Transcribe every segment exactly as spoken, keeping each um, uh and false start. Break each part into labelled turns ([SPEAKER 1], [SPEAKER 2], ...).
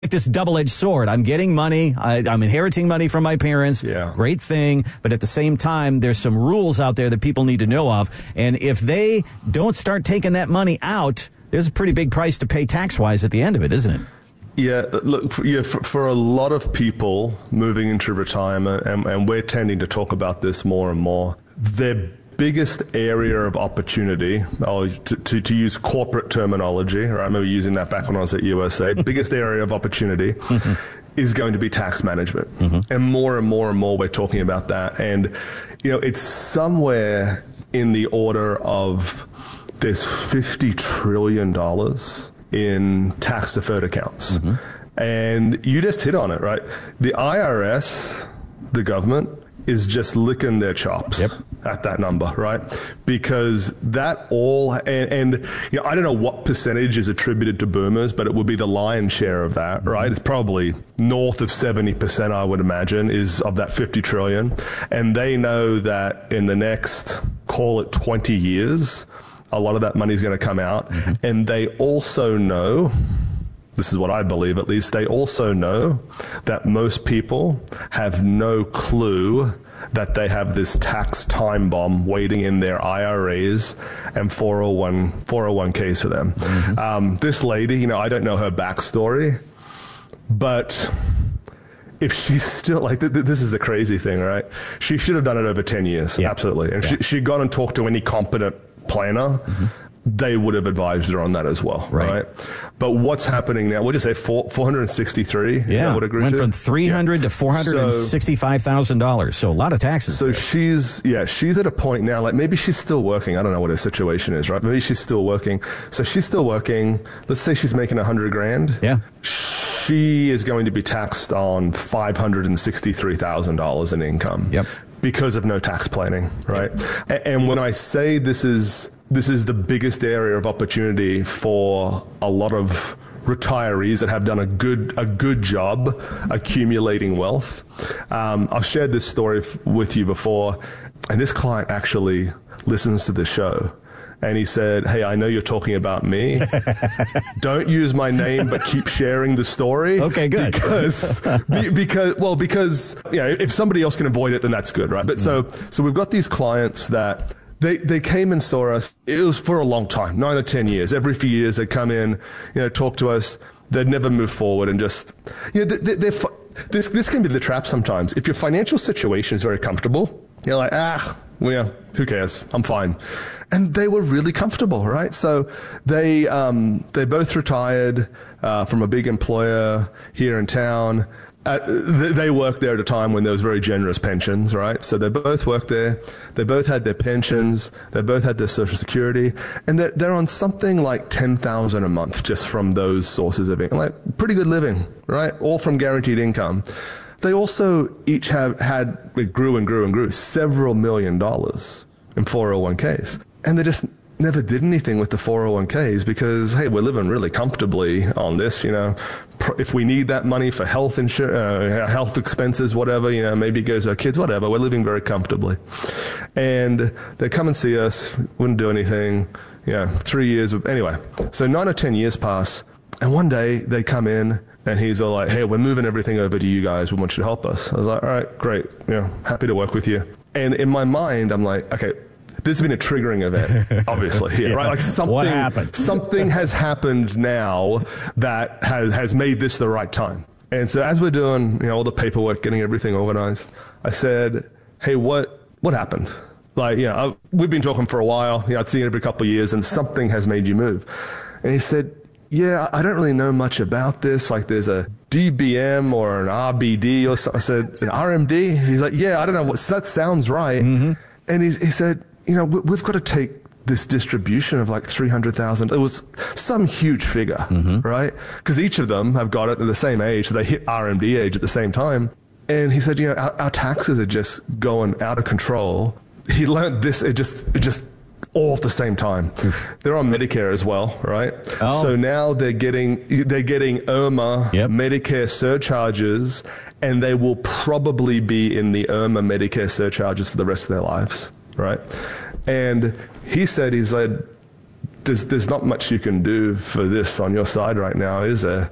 [SPEAKER 1] like this double-edged sword. I'm getting money. I, I'm inheriting money from my parents.
[SPEAKER 2] Yeah.
[SPEAKER 1] Great thing. But at the same time, there's some rules out there that people need to know of. And if they don't start taking that money out, there's a pretty big price to pay tax-wise at the end of it, isn't it?
[SPEAKER 2] Yeah, look, for, yeah, for, for a lot of people moving into retirement, and, and we're tending to talk about this more and more, their biggest area of opportunity, oh, to, to, to use corporate terminology, right? I remember using that back when I was at U S A, biggest area of opportunity mm-hmm. is going to be tax management. Mm-hmm. And more and more and more we're talking about that. And, you know, it's somewhere in the order of there's fifty trillion dollars in tax deferred accounts. Mm-hmm. And you just hit on it, right? The I R S, the government, is just licking their chops yep. at that number, right? Because that all, and, and you know, I don't know what percentage is attributed to boomers, but it would be the lion's share of that, right? Mm-hmm. It's probably north of seventy percent, I would imagine, is of that fifty trillion. And they know that in the next, call it twenty years, a lot of that money is going to come out. Mm-hmm. And they also know, this is what I believe at least, they also know that most people have no clue that they have this tax time bomb waiting in their I R As and four oh one, four oh one Ks for them. Mm-hmm. Um, this lady, you know, I don't know her backstory, but if she's still, like, th- th- this is the crazy thing, right? She should have done it over ten years, yeah. absolutely. And yeah. if she, she'd gone and talked to any competent planner, mm-hmm. they would have advised her on that as well, right? right? But what's happening now, we'll just say four, four hundred sixty-three.
[SPEAKER 1] Yeah,
[SPEAKER 2] what it grew
[SPEAKER 1] went
[SPEAKER 2] to?
[SPEAKER 1] from three hundred yeah. to four hundred sixty-five thousand dollars. So, so a lot of taxes.
[SPEAKER 2] So there. she's, yeah, she's at a point now, like maybe she's still working. I don't know what her situation is, right? Maybe she's still working. So she's still working. Let's say she's making a hundred grand.
[SPEAKER 1] Yeah.
[SPEAKER 2] She is going to be taxed on five hundred sixty-three thousand dollars in income.
[SPEAKER 1] Yep.
[SPEAKER 2] Because of no tax planning, right? Yep. And when I say this is this is the biggest area of opportunity for a lot of retirees that have done a good a good job accumulating wealth. Um, I've shared this story f- with you before, and this client actually listens to the show. And he said, hey, I know you're talking about me. Don't use my name, but keep sharing the story.
[SPEAKER 1] Okay, good.
[SPEAKER 2] Because, be, because, well, because, you know, if somebody else can avoid it, then that's good, right? But mm. so, so we've got these clients that they, they came and saw us. It was for a long time, nine or ten years. Every few years they'd come in, you know, talk to us. They'd never move forward and just, you know, they, they're, this, this can be the trap sometimes. If your financial situation is very comfortable, you're like, ah, well, yeah, who cares? I'm fine. And they were really comfortable, right? So they um, they both retired uh, from a big employer here in town. Uh, they, they worked there at a time when there was very generous pensions, right? So they both worked there. They both had their pensions. They both had their Social Security, and they're, they're on something like ten thousand dollars a month just from those sources of income, like pretty good living, right? All from guaranteed income. They also each have had, it grew and grew and grew, several million dollars in four oh one Ks. And they just never did anything with the four oh one Ks because, hey, we're living really comfortably on this, you know. If we need that money for health insur- uh, health expenses, whatever, you know, maybe it goes to our kids, whatever, we're living very comfortably. And they come and see us, wouldn't do anything, you know, three years. Anyway, so nine or ten years pass, and one day they come in, and he's all like, hey, we're moving everything over to you guys. We want you to help us. I was like, all right, great. You know, happy to work with you. And in my mind, I'm like, okay, this has been a triggering event, obviously, here, yeah. right? Like something,
[SPEAKER 1] what happened?
[SPEAKER 2] something has happened now that has, has made this the right time. And so as we're doing, you know, all the paperwork, getting everything organized, I said, hey, what, what happened? Like, you know, I, we've been talking for a while. You know, I'd seen it every couple of years, and something has made you move. And he said, yeah, I don't really know much about this. Like there's a D B M or an R B D or something. I said, an R M D? He's like, yeah, I don't know. What, that sounds right. Mm-hmm. And he, he said, you know, we've got to take this distribution of like three hundred thousand. It was some huge figure, mm-hmm. right? Because each of them have got it at the same age. So they hit R M D age at the same time. And he said, you know, our, our taxes are just going out of control. He learned this, it just, it just, all at the same time. Oof. They're on Medicare as well, right? Oh. So now they're getting they're getting I R M A yep. Medicare surcharges, and they will probably be in the I R M A Medicare surcharges for the rest of their lives, right? And he said, he said, there's, there's not much you can do for this on your side right now, is there?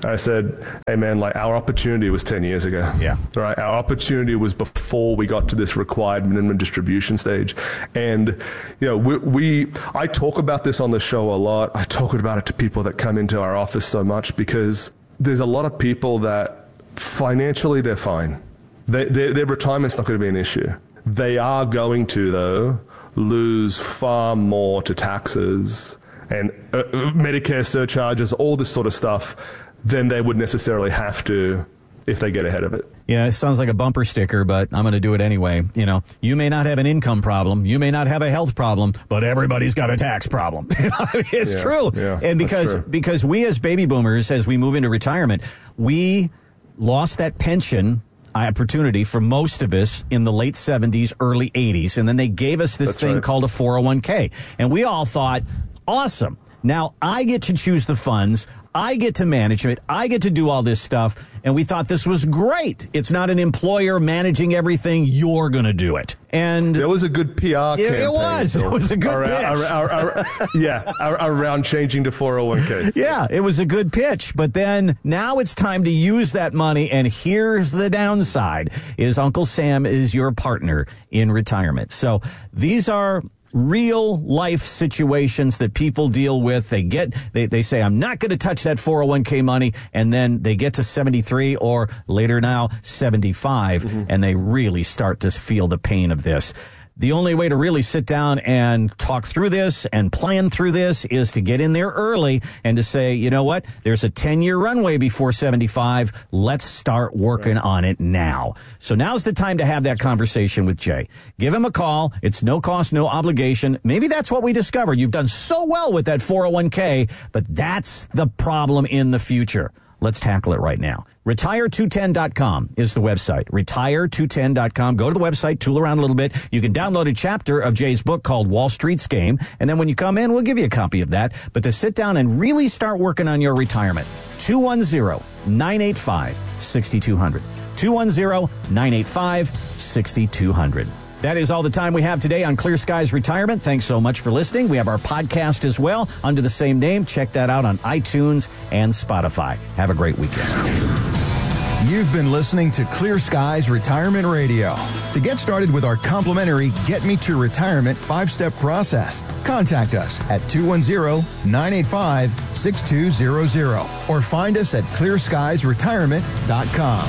[SPEAKER 2] I said, hey, man, like our opportunity was ten years ago.
[SPEAKER 1] Yeah.
[SPEAKER 2] Right. Our opportunity was before we got to this required minimum distribution stage. And, you know, we, we, I talk about this on the show a lot. I talk about it to people that come into our office so much because there's a lot of people that financially they're fine. They, their, their retirement's not going to be an issue. They are going to, though, lose far more to taxes and uh, Medicare surcharges, all this sort of stuff, than they would necessarily have to if they get ahead of it.
[SPEAKER 1] Yeah, it sounds like a bumper sticker, but I'm going to do it anyway. You know, you may not have an income problem, you may not have a health problem, but everybody's got a tax problem. It's
[SPEAKER 2] yeah,
[SPEAKER 1] true.
[SPEAKER 2] Yeah,
[SPEAKER 1] and because
[SPEAKER 2] true.
[SPEAKER 1] because we as baby boomers, as we move into retirement, we lost that pension opportunity for most of us in the late seventies, early eighties, and then they gave us this
[SPEAKER 2] That's
[SPEAKER 1] thing
[SPEAKER 2] right.
[SPEAKER 1] called a four oh one k. And we all thought, awesome. Now I get to choose the funds. I get to manage it. I get to do all this stuff. And we thought this was great. It's not an employer managing everything. You're going to do it. And
[SPEAKER 2] it was a good P R
[SPEAKER 1] it,
[SPEAKER 2] campaign.
[SPEAKER 1] It was. It was a good
[SPEAKER 2] around,
[SPEAKER 1] pitch.
[SPEAKER 2] Around, around, yeah, around changing to four oh one k.
[SPEAKER 1] Yeah, it was a good pitch. But then now it's time to use that money. And here's the downside, is Uncle Sam is your partner in retirement. So these are real life situations that people deal with. They get, they, they say, I'm not going to touch that four oh one k money. And then they get to seventy-three or later now seventy-five, mm-hmm. and they really start to feel the pain of this. The only way to really sit down and talk through this and plan through this is to get in there early and to say, you know what, there's a ten-year runway before seventy-five. Let's start working right. on it now. So now's the time to have that conversation with Jay. Give him a call. It's no cost, no obligation. Maybe that's what we discovered. You've done so well with that four oh one k, but that's the problem in the future. Let's tackle it right now. retire two ten dot com is the website. retire two ten dot com. Go to the website, tool around a little bit. You can download a chapter of Jay's book called Wall Street's Game. And then when you come in, we'll give you a copy of that. But to sit down and really start working on your retirement, two one zero, nine eight five, six two zero zero. two one zero, nine eight five, six two zero zero. That is all the time we have today on Clear Skies Retirement. Thanks so much for listening. We have our podcast as well under the same name. Check that out on iTunes and Spotify. Have a great weekend.
[SPEAKER 3] You've been listening to Clear Skies Retirement Radio. To get started with our complimentary Get Me to Retirement five-step process, contact us at two one zero, nine eight five, six two zero zero or find us at clear skies retirement dot com.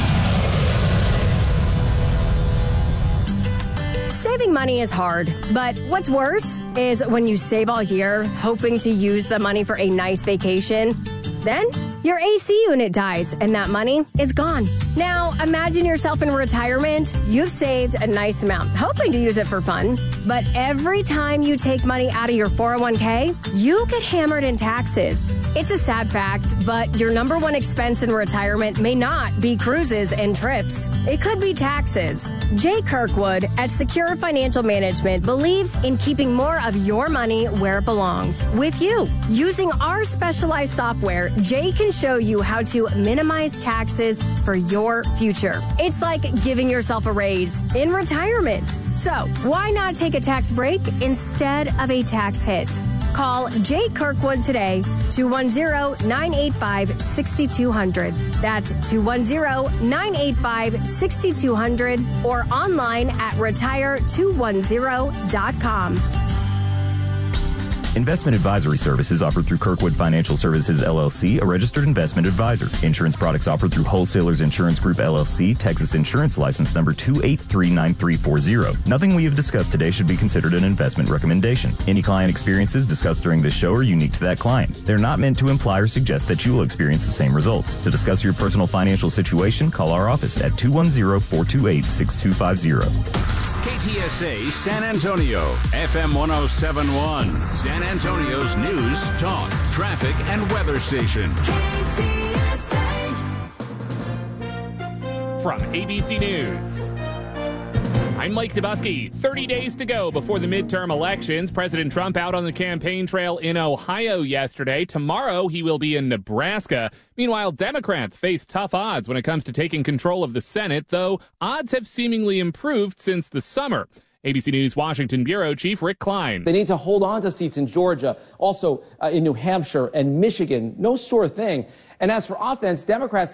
[SPEAKER 4] Saving money is hard, but what's worse is when you save all year, hoping to use the money for a nice vacation, then your A C unit dies and that money is gone. Now, imagine yourself in retirement. You've saved a nice amount, hoping to use it for fun, but every time you take money out of your four oh one k, you get hammered in taxes. It's a sad fact, but your number one expense in retirement may not be cruises and trips. It could be taxes. Jay Kirkwood at Secure Financial Management believes in keeping more of your money where it belongs, with you. Using our specialized software, Jay can show you how to minimize taxes for your future. It's like giving yourself a raise in retirement. So why not take a tax break instead of a tax hit? Call Jay Kirkwood today, two one zero, nine eight five, six two zero zero. That's two one zero, nine eight five, six two zero zero or online at retire two one zero dot com.
[SPEAKER 5] Investment advisory services offered through Kirkwood Financial Services, L L C, a registered investment advisor. Insurance products offered through Wholesalers Insurance Group, L L C, Texas Insurance License Number two eight three nine three four zero. Nothing we have discussed today should be considered an investment recommendation. Any client experiences discussed during this show are unique to that client. They're not meant to imply or suggest that you will experience the same results. To discuss your personal financial situation, call our office at two one zero, four two eight, six two five zero.
[SPEAKER 6] K T S A San Antonio, F M one oh seven point one, San Antonio's news, talk, traffic, and weather station. K T S A.
[SPEAKER 7] From A B C News, I'm Mike Dubusky. thirty days to go before the midterm elections. President Trump out on the campaign trail in Ohio yesterday. Tomorrow, he will be in Nebraska. Meanwhile, Democrats face tough odds when it comes to taking control of the Senate, though odds have seemingly improved since the summer. A B C News Washington Bureau Chief Rick Klein.
[SPEAKER 8] They need to hold on to seats in Georgia, also uh, in New Hampshire and Michigan. No sure thing. And as for offense, Democrats